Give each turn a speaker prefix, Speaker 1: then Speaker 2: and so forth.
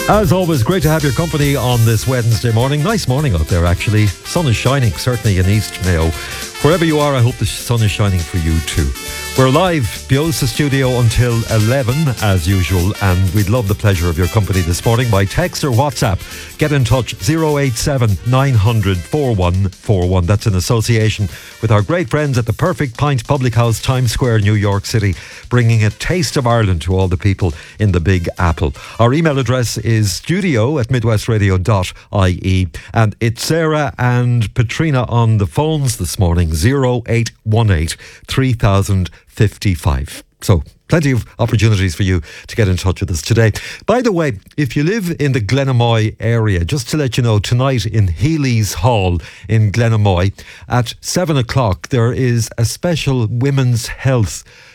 Speaker 1: As always, great to have your company on this Wednesday morning. Nice morning out there, actually. Sun is shining, certainly in East Mayo. Wherever you are, I hope the sun is shining for you too. We're live, Biosa Studio, until 11, as usual, and we'd love the pleasure of your company this morning by text or WhatsApp. Get in touch, 087 900 4141. That's in association with our great friends at the Perfect Pint Public House, Times Square, New York City, bringing a taste of Ireland to all the people in the Big Apple. Our email address is studio@midwestradio.ie, and it's Sarah and Petrina on the phones this morning, 0818 3055. So, plenty of opportunities for you to get in touch with us today. By the way, if you live in the Glenamoy area, just to let you know, tonight in Healy's Hall in Glenamoy at 7 o'clock, there is a special women's health